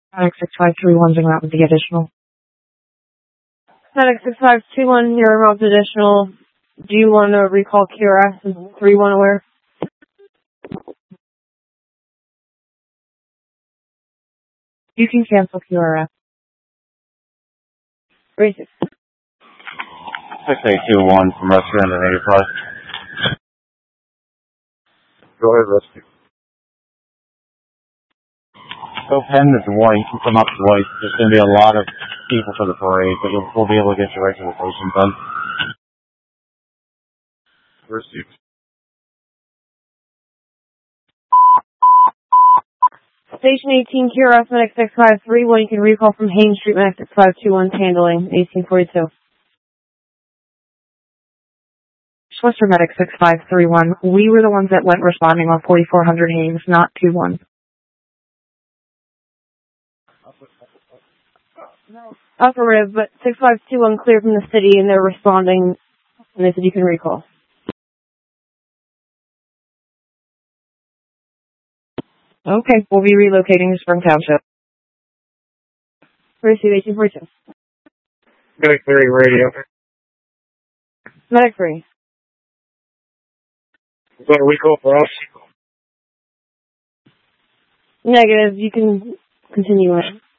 Medic 6531's en route with the additional. Medic 6521, you're en route with additional. Do you want to recall QRS? Is 31 aware? You can cancel QRS. 36. 6821 from Restaurant and 85. Go ahead, Rescue. Go Penn to Dwight. You come up Dwight. There's going to be a lot of people for the parade, but we'll be able to get you right to the station done. Received. Station 18, QRS Medic 6531. You can recall from Haines Street Medic 6521 handling 1842. Schwester Medic 6531. We were the ones that went responding on 4400 Haines, not 21. Upper Rib, but 6521 cleared from the city and they're responding and they said you can recall. Okay, we'll be relocating to Spring Township. Receive 1842. Medic 3 radio. Medic 3. Is that a recall for us? Negative, you can continue it.